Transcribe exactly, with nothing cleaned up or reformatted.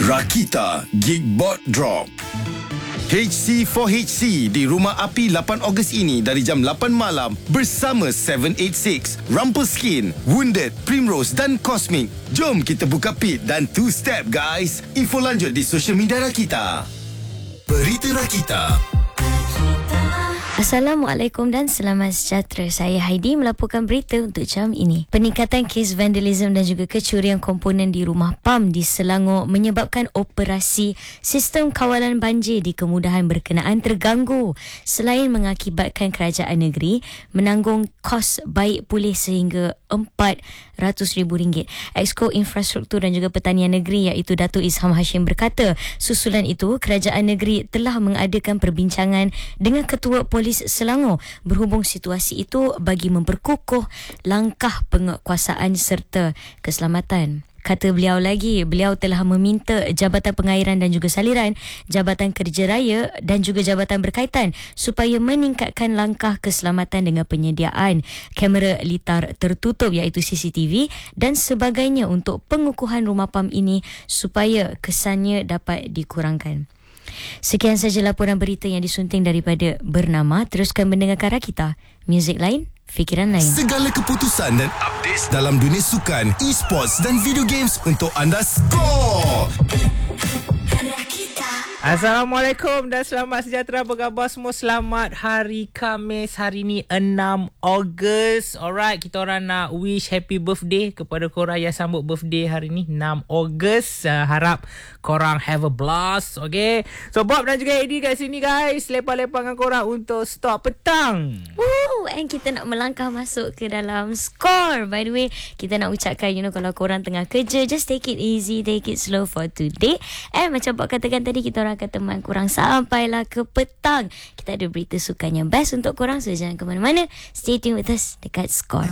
Rakita Geekbot Drop. H C for H C di Rumah Api lapan Ogos ini dari jam lapan malam bersama tujuh lapan enam, Rumpelstiltskin, Wounded, Primrose dan Cosmic. Jom kita buka pit dan two step guys. Info lanjut di social media Rakita. Berita Rakita. Assalamualaikum dan selamat sejahtera. Saya Heidi melaporkan berita untuk jam ini. Peningkatan kes vandalisme dan juga kecurian komponen di rumah P A M di Selangor menyebabkan operasi sistem kawalan banjir di Kemudahan Berkenaan terganggu, selain mengakibatkan kerajaan negeri menanggung kos baik pulih sehingga empat ratus ribu ringgit. Exco Infrastruktur dan juga Pertanian Negeri iaitu Datuk Izham Hashim berkata, susulan itu kerajaan negeri telah mengadakan perbincangan dengan Ketua Polis Selangor berhubung situasi itu bagi memperkukuh langkah penguatkuasaan serta keselamatan. Kata beliau lagi, beliau telah meminta Jabatan Pengairan dan juga Saliran, Jabatan Kerja Raya dan juga jabatan berkaitan supaya meningkatkan langkah keselamatan dengan penyediaan kamera litar tertutup iaitu C C T V dan sebagainya untuk pengukuhan rumah P A M ini supaya kesannya dapat dikurangkan. Sekian sahaja laporan berita yang disunting daripada Bernama. Teruskan mendengarkan Rakita. Muzik lain, fikiran lain. Segala keputusan dan updates dalam dunia sukan, e-sports dan video games untuk anda skor. Assalamualaikum dan selamat sejahtera. Apa khabar semua? Selamat hari Khamis. Hari ni enam Ogos. Alright, kita orang nak wish happy birthday kepada korang yang sambut birthday hari ni enam Ogos. uh, Harap korang have a blast. Okay, so Bob dan juga Eddie kat sini guys, lepak-lepak dengan korang untuk stop petang. Woo, and kita nak melangkah masuk ke dalam skor. By the way, kita nak ucapkan, you know, kalau korang tengah kerja, just take it easy, take it slow for today. And macam Bob katakan tadi, kita orang akan teman korang sampailah ke petang. Kita ada berita sukan yang best untuk korang, so jangan ke mana-mana. Stay tuned with us dekat Skor.